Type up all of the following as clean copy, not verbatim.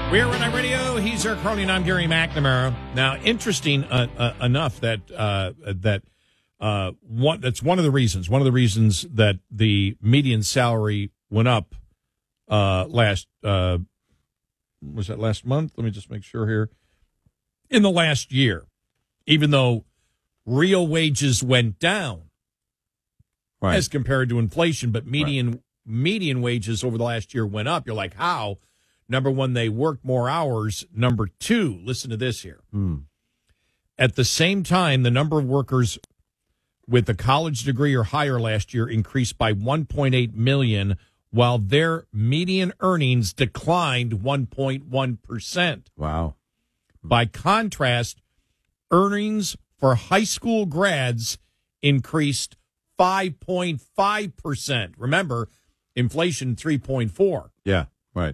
We're Red Eye Radio. He's Eric Carney, and I'm Gary McNamara. Now, interesting enough that that's one of the reasons. One of the reasons that the median salary went up was that last month? Let me just make sure here. In the last year, even though real wages went down as compared to inflation, but median wages over the last year went up. You're like, how? Number one, they worked more hours. Number two, listen to this here. At the same time, the number of workers with a college degree or higher last year increased by 1.8 million, while their median earnings declined 1.1%. Wow. By contrast, earnings for high school grads increased 5.5%. Remember, inflation 3.4. Yeah, right.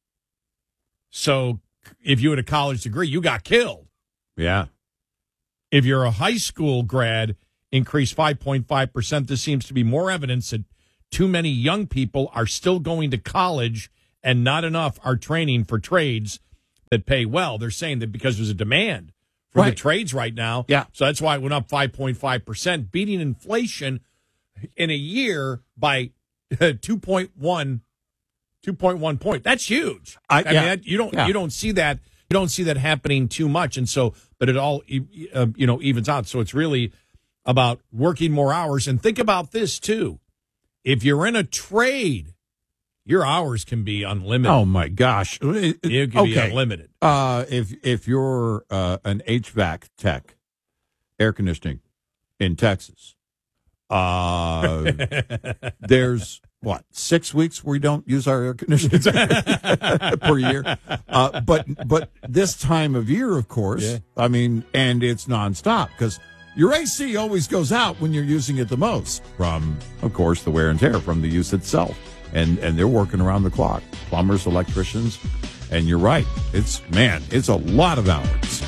So if you had a college degree, you got killed. Yeah. If you're a high school grad, increased 5.5%. This seems to be more evidence that too many young people are still going to college and not enough are training for trades that pay well. They're saying that because there's a demand for the trades right now. Yeah. So that's why it went up 5.5%, beating inflation in a year by 2.1 point. That's huge. I mean, you don't see that. You don't see that happening too much, and so, but it all evens out. So it's really about working more hours. And think about this too: if you're in a trade, your hours can be unlimited. Oh my gosh, it can be unlimited. If you're an HVAC tech, air conditioning in Texas, there's 6 weeks where we don't use our air conditioning per year. But this time of year, of course, I mean, and it's nonstop because your AC always goes out when you're using it the most from, of course, the wear and tear from the use itself. And they're working around the clock, plumbers, electricians. And you're right. It's a lot of hours.